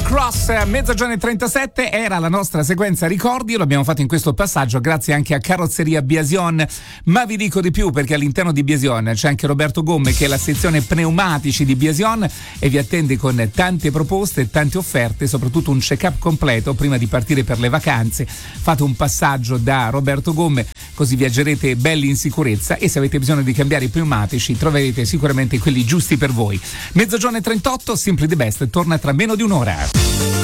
Cross, mezzogiorno e 37 era la nostra sequenza ricordi, lo abbiamo fatto in questo passaggio grazie anche a Carrozzeria Biasion, ma vi dico di più perché all'interno di Biasion c'è anche Roberto Gomme che è la sezione pneumatici di Biasion e vi attende con tante proposte, tante offerte, soprattutto un check-up completo prima di partire per le vacanze. Fate un passaggio da Roberto Gomme così viaggerete belli in sicurezza e se avete bisogno di cambiare i pneumatici troverete sicuramente quelli giusti per voi. Mezzogiorno e 38, Simply the Best torna tra meno di un'ora.